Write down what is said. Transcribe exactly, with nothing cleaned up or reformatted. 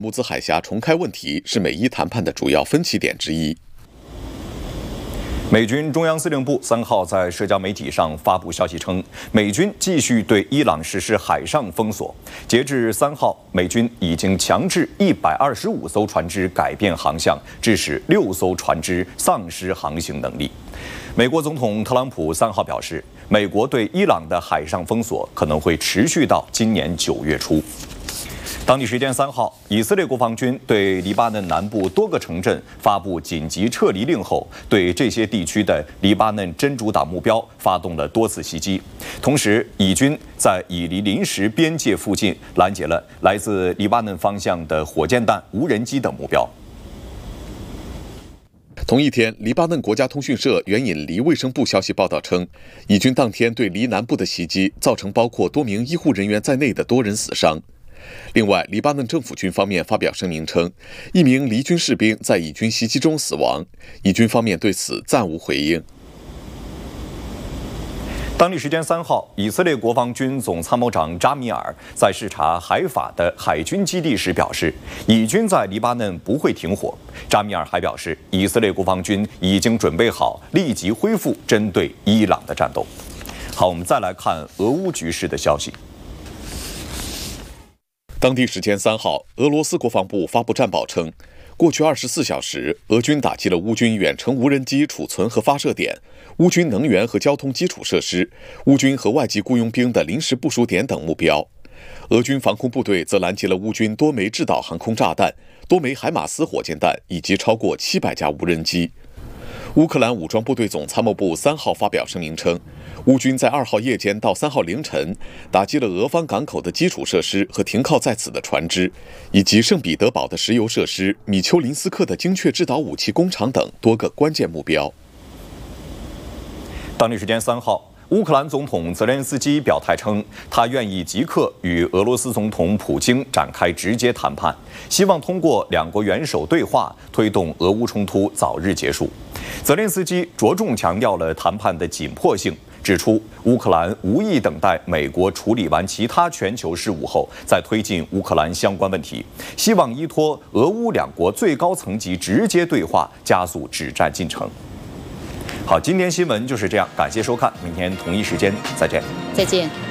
木兹海峡重开问题是美伊谈判的主要分歧点之一。 美军中央司令部三号在社交媒体上发布消息称，美军继续对伊朗实施海上封锁。截至三号，美军已经强制一百二十五艘船只改变航向，致使六艘船只丧失航行能力。美国总统特朗普三号表示，美国对伊朗的海上封锁可能会持续到今年九月初。当地时间三号，以色列国防军对黎巴嫩南部多个城镇发布紧急撤离令后，对这些地区的黎巴嫩真主党目标发动了多次袭击。同时，以军在以黎临时边界附近拦截了来自黎巴嫩方向的火箭弹、无人机等目标。 同一天，黎巴嫩国家通讯社援引黎卫生部消息报道称，以军当天对黎南部的袭击造成包括多名医护人员在内的多人死伤。另外，黎巴嫩政府军方面发表声明称，一名黎军士兵在以军袭击中死亡，以军方面对此暂无回应。 当地时间三号，以色列国防军总参谋长扎米尔在视察海法的海军基地时表示，以军在黎巴嫩不会停火。扎米尔还表示，以色列国防军已经准备好立即恢复针对伊朗的战斗。好，我们再来看俄乌局势的消息。 当地时间三号，俄罗斯国防部发布战报称，过去二十四小时，俄军打击了乌军远程无人机储存和发射点、乌军能源和交通基础设施、乌军和外籍雇佣兵的临时部署点等目标。俄军防空部队则拦截了乌军多枚制导航空炸弹、多枚海马斯火箭弹以及超过七百架无人机。乌克兰武装部队总参谋部三号发表声明称，乌军在二号夜间到三号凌晨打击了俄方港口的基础设施和停靠在此的船只，以及圣彼得堡的石油设施、米丘林斯克的精确制导武器工厂等多个关键目标。 当地时间三号，乌克兰总统泽连斯基表态称，他愿意即刻与俄罗斯总统普京展开直接谈判，希望通过两国元首对话推动俄乌冲突早日结束。泽连斯基着重强调了谈判的紧迫性，指出乌克兰无意等待美国处理完其他全球事务后再推进乌克兰相关问题，希望依托俄乌两国最高层级直接对话，加速止战进程。好，今天新闻就是这样，感谢收看，明天同一时间再见。 再见。